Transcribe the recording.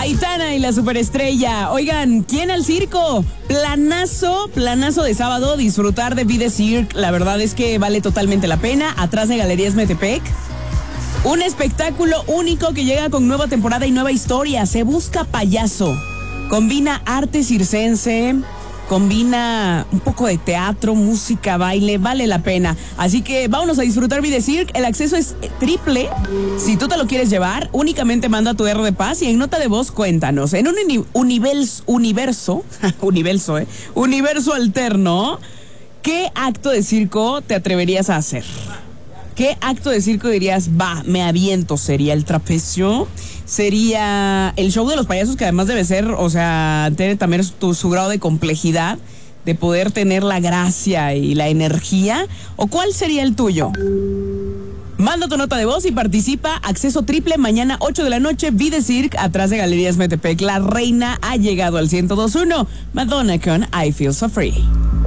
Aitana y la superestrella. Oigan, ¿quién al circo? Planazo de sábado, disfrutar de Vida Cirque. La verdad es que vale totalmente la pena. Atrás de Galerías Metepec. Un espectáculo único que llega con nueva temporada y nueva historia. Se busca payaso. Combina arte circense, combina un poco de teatro, música, baile, vale la pena. Así que vámonos a disfrutar Vida Cirque. El acceso es triple. Si tú te lo quieres llevar, únicamente manda tu R de Paz y en nota de voz cuéntanos. En un universo alterno, ¿qué acto de circo te atreverías a hacer? ¿Qué acto de circo dirías, me aviento? ¿Sería el trapecio? ¿Sería el show de los payasos, que además debe ser, o sea, tiene también su grado de complejidad, de poder tener la gracia y la energía? ¿O cuál sería el tuyo? Manda tu nota de voz y participa. Acceso triple mañana 8 de la noche, Vida Cirque, atrás de Galerías Metepec. La reina ha llegado al 102.1. Madonna con I Feel So Free.